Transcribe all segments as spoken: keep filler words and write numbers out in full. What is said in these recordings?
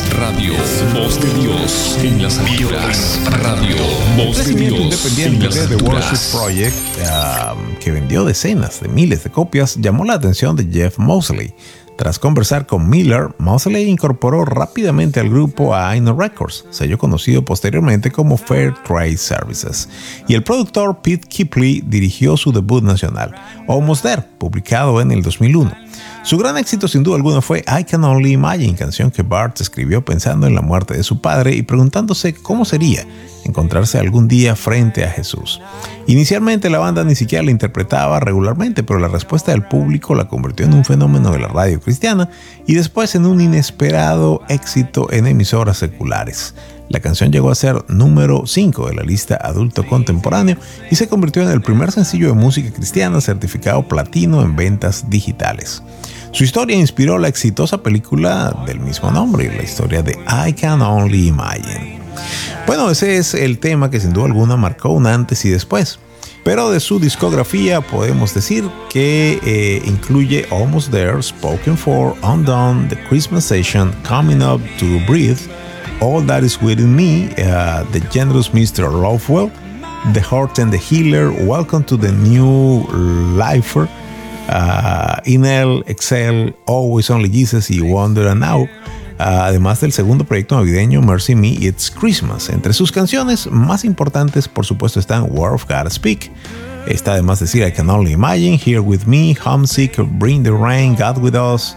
Radio Voz de Dios en las alturas. Radio Voz de Dios independiente en las de The Worship Project, um, que vendió decenas de miles de copias, llamó la atención de Jeff Moseley. Tras conversar con Miller, Moseley incorporó rápidamente al grupo a Aino Records, sello conocido posteriormente como Fair Trade Services, y el productor Pete Kipley dirigió su debut nacional, Almost There, publicado en el dos mil uno. Su gran éxito sin duda alguna fue I Can Only Imagine, canción que Bart escribió pensando en la muerte de su padre y preguntándose cómo sería encontrarse algún día frente a Jesús. Inicialmente la banda ni siquiera la interpretaba regularmente, pero la respuesta del público la convirtió en un fenómeno de la radio cristiana y después en un inesperado éxito en emisoras seculares. La canción llegó a ser número cinco de la lista adulto contemporáneo y se convirtió en el primer sencillo de música cristiana certificado platino en ventas digitales. Su historia inspiró la exitosa película del mismo nombre, la historia de I Can Only Imagine. Bueno, ese es el tema que sin duda alguna marcó un antes y después. Pero de su discografía podemos decir que eh, incluye Almost There, Spoken For, Undone, The Christmas Session, Coming Up to Breathe, All That Is Within Me, uh, The Generous mister Lovewell, The Heart and the Healer, Welcome to the New Lifer, uh, Inhale, Exhale, Always Only Jesus y Wonder and Now. Además del segundo proyecto navideño Mercy Me, It's Christmas. Entre sus canciones más importantes, por supuesto, están Word of God Speak. Está además decir I Can Only Imagine, Here With Me, Homesick, Bring the Rain, God With Us,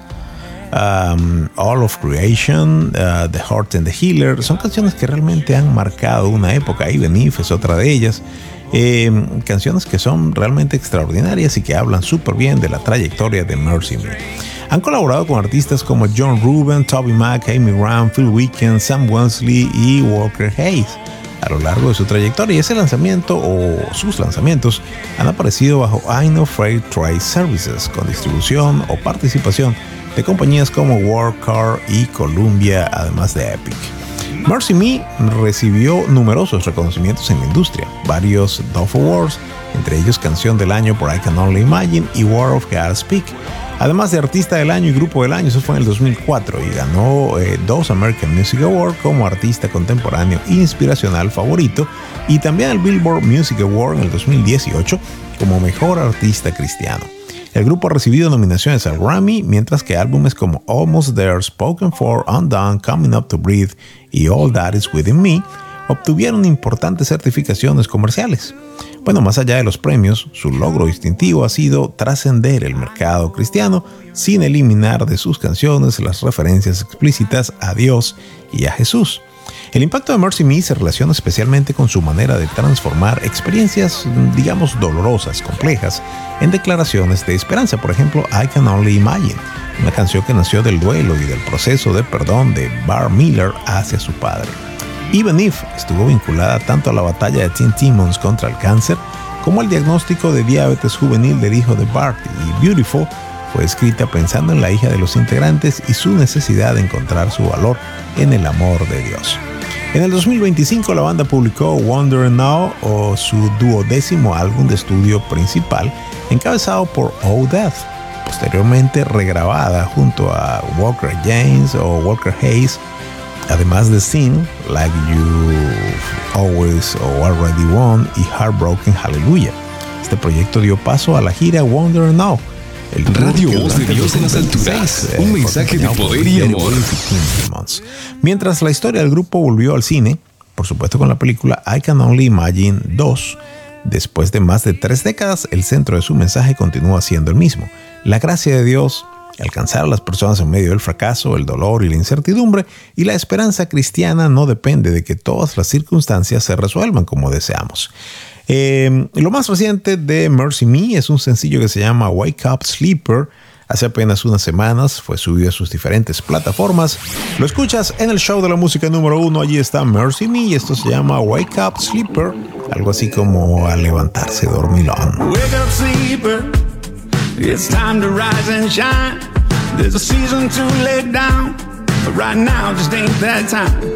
um, All of Creation, uh, The Heart and the Healer. Son canciones que realmente han marcado una época. Even If es otra de ellas. Eh, canciones que son realmente extraordinarias y que hablan súper bien de la trayectoria de Mercy Me. Han colaborado con artistas como John Reuben, Toby Mac, Amy Graham, Phil Weekend, Sam Wensley y Walker Hayes a lo largo de su trayectoria, y ese lanzamiento o sus lanzamientos han aparecido bajo Aino Fair Trade Services con distribución o participación de compañías como Warcar y Columbia, además de Epic. Mercy Me recibió numerosos reconocimientos en la industria, varios Dove Awards, entre ellos Canción del Año por I Can Only Imagine y Word of God Speak. Además de Artista del Año y Grupo del Año, eso fue en el dos mil cuatro, y ganó eh, dos American Music Awards como Artista Contemporáneo Inspiracional Favorito y también el Billboard Music Award en el dos mil dieciocho como Mejor Artista Cristiano. El grupo ha recibido nominaciones al Grammy, mientras que álbumes como Almost There, Spoken For, Undone, Coming Up to Breathe y All That Is Within Me obtuvieron importantes certificaciones comerciales. Bueno, más allá de los premios, su logro distintivo ha sido trascender el mercado cristiano sin eliminar de sus canciones las referencias explícitas a Dios y a Jesús. El impacto de Mercy Me se relaciona especialmente con su manera de transformar experiencias, digamos, dolorosas, complejas, en declaraciones de esperanza. Por ejemplo, I Can Only Imagine, una canción que nació del duelo y del proceso de perdón de Bart Miller hacia su padre. Even If estuvo vinculada tanto a la batalla de Tim Timmons contra el cáncer como al diagnóstico de diabetes juvenil del hijo de Bart, y Beautiful fue escrita pensando en la hija de los integrantes y su necesidad de encontrar su valor en el amor de Dios. En el dos mil veinticinco la banda publicó Wonder Now, o su duodécimo álbum de estudio principal, encabezado por Oh Death, posteriormente regrabada junto a Walker James o Walker Hayes, además de Sin, Like You've Always or Already Won y Heartbroken Hallelujah. Este proyecto dio paso a la gira Wonder Now, el Radio Voz de Dios en las alturas, eh, un mensaje de poder y amor. Mientras la historia del grupo volvió al cine, por supuesto con la película I Can Only Imagine dos, después de más de tres décadas, el centro de su mensaje continúa siendo el mismo: la gracia de Dios, alcanzar a las personas en medio del fracaso, el dolor y la incertidumbre, y la esperanza cristiana no depende de que todas las circunstancias se resuelvan como deseamos. Eh, lo más reciente de Mercy Me es un sencillo que se llama Wake Up Sleeper. Hace apenas unas semanas fue subido a sus diferentes plataformas. Lo escuchas en el show de la música número uno. Allí está Mercy Me y esto se llama Wake Up Sleeper, algo así como a levantarse dormilón. Wake up, sleeper. It's time to rise and shine. There's a season to lay down, but right now just ain't that time.